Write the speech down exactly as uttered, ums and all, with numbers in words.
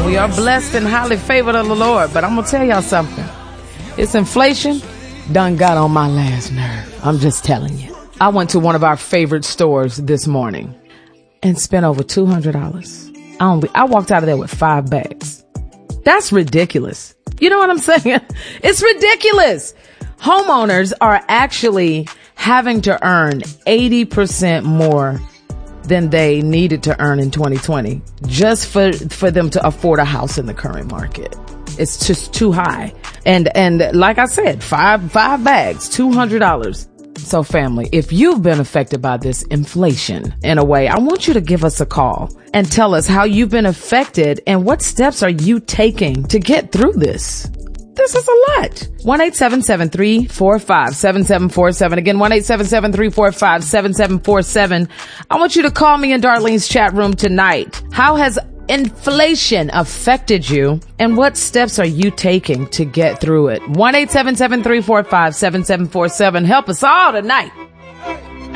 We are blessed and highly favored of the Lord. But I'm going to tell y'all something. It's inflation done got on my last nerve. I'm just telling you. I went to one of our favorite stores this morning and spent over two hundred dollars. I only, I walked out of there with five bags. That's ridiculous. You know what I'm saying? It's ridiculous. Homeowners are actually having to earn eighty percent more than they needed to earn in twenty twenty just for, for them to afford a house in the current market. It's just too high. And, and like I said, five, five bags, two hundred dollars. So family, if you've been affected by this inflation in a way, I want you to give us a call and tell us how you've been affected and what steps are you taking to get through this. This is a lot. one eight seven seven, three four five, seven seven four seven. Again, one eight seven seven, three four five, seven seven four seven. I want you to call me in Darlene's chat room tonight. How has inflation affected you and what steps are you taking to get through it? one eight seven seven, three four five, seven seven four seven. Help us all tonight.